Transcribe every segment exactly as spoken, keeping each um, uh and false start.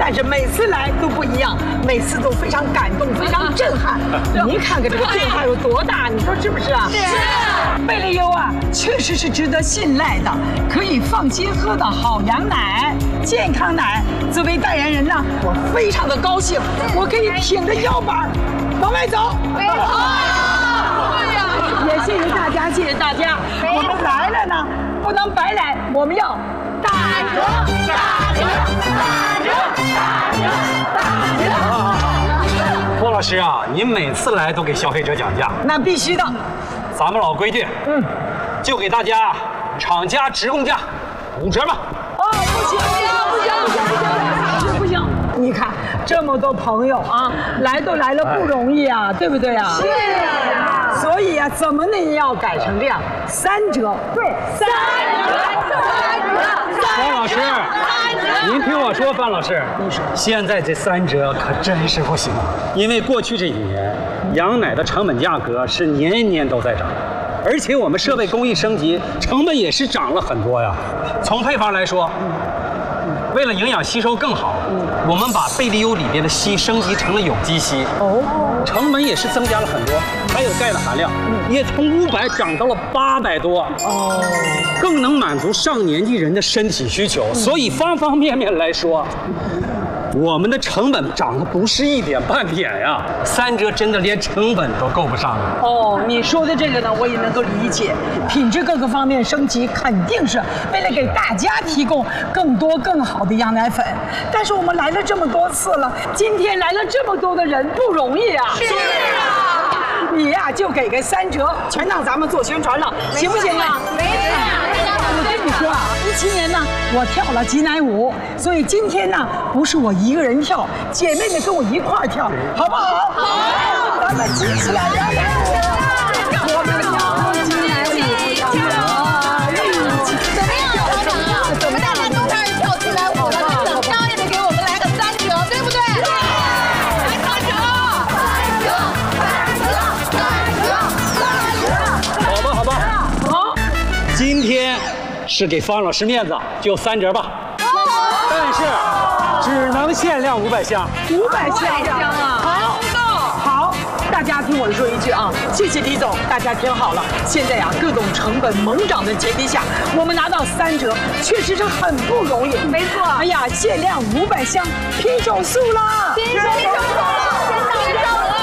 但是每次来都不一样，每次都非常感动，非常震撼。您看看这个变化有多大，你说是不是啊？ 是。 贝利优啊，确实是值得信赖的，可以放心喝的好羊奶、健康奶。作为代言人呢，我非常的高兴，我可以挺着腰板往外走。 没错。对呀。 也谢谢大家，谢谢大家。我们来了呢，不能白来，我们要打折、打折、打折、打折、打折。 郭老师啊，您每次来都给消费者讲价， 那必须的。 咱们老规矩，嗯，就给大家厂家直供价五折吧。 哦，不行不行不行不行不行不行！你看这么多朋友啊，来都来了不容易啊，对不对啊？ 是啊。 所以啊，怎么呢也要改成这样，三折。对，三折，三折。 方老师，您听我说，范老师，你说现在这三折可真是不行，因为过去这几年，羊奶的成本价格是年年都在涨，而且我们设备工艺升级，成本也是涨了很多呀。从配方来说，为了营养吸收更好，我们把贝利优里边的硒升级成了有机硒，哦，成本也是增加了很多，还有钙的含量也从五百涨到了八百多，哦，更能满足上年纪人的身体需求，所以方方面面来说，我们的成本涨得不是一点半点呀，三折真的连成本都够不上了。 哦，你说的这个呢，我也能够理解，品质各个方面升级，肯定是为了给大家提供更多更好的羊奶粉。但是我们来了这么多次了，今天来了这么多的人，不容易啊。 是啊， 你呀、啊、就给个三折，全当咱们做宣传了，行不行啊？ 没错。 我跟你说啊，一七年呢，我跳了挤奶舞，所以今天呢，不是我一个人跳，姐妹们跟我一块儿跳，好不好？好，咱们挤起来摇奶舞，我们跳挤奶舞，跳， 怎么样，老板啊？我们大家都开始跳起来舞了，那怎么也得给我们来个三折，对不对？来三折，三折，三折，三折，三折。 好吧，好吧， 好， 今天是给方老师面子，就三折吧。但是只能限量五百箱， 五百箱啊！好，好，大家听我说一句啊，谢谢李总，大家听好了，现在呀、啊，各种成本猛涨的前提下，我们拿到三折，确实是很不容易。 没错。 哎呀，限量五百箱，拼手速啦！ 拼手速了，拼手了！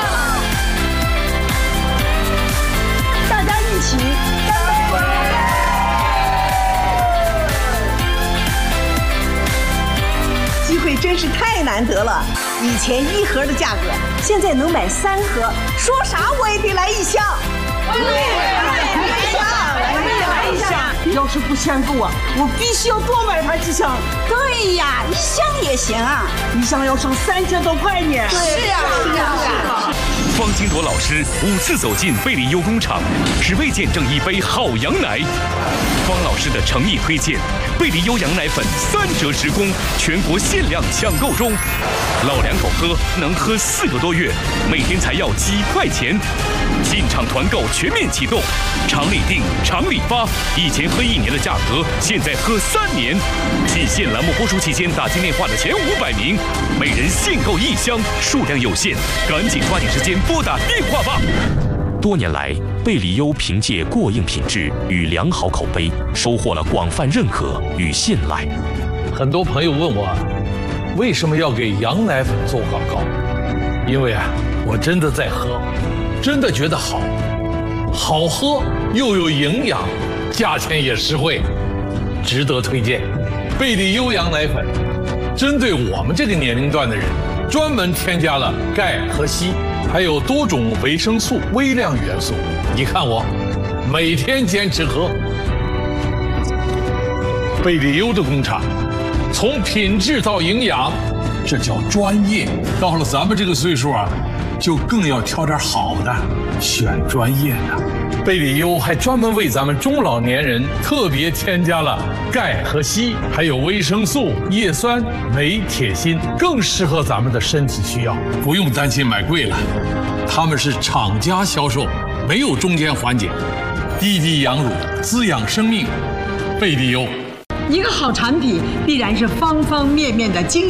大家一起干杯！ 机会真是太难得了，以前一盒的价格，现在能买三盒，说啥我也得来一箱。 我也来一箱， 我也来一箱。 要是不先付啊，我必须要多买它几箱。 对呀，一箱也行啊， 一箱要省三千多块呢。 是啊，是啊，是啊。 方金铎老师五次走进贝利优工厂，只为见证一杯好羊奶。方老师的诚意推荐，贝利优羊奶粉三折直供，全国限量抢购中。老两口喝能喝四个多月，每天才要几块钱。进场团购全面启动，厂里订，厂里发。以前喝一年的价格，现在喝三年。季限栏目播出期间打进电话的前五百名，每人限购一箱，数量有限，赶紧抓紧时间拨打电话吧。多年来，贝利优凭借过硬品质与良好口碑，收获了广泛认可与信赖。 很多朋友问我，为什么要给羊奶粉做广告？因为啊，我真的在喝，真的觉得好，好喝又有营养，价钱也实惠，值得推荐。贝利优羊奶粉，针对我们这个年龄段的人，专门添加了钙和硒，还有多种维生素、微量元素。你看我，每天坚持喝。贝利优的工厂，从品质到营养，这叫专业。到了咱们这个岁数啊，就更要挑点好的，选专业的。贝利优还专门为咱们中老年人特别添加了钙和硒，还有维生素、叶酸、镁、铁、锌，更适合咱们的身体需要，不用担心买贵了。他们是厂家销售，没有中间环节，滴滴羊乳，滋养生命。贝利优。 一个好产品必然是方方面面的精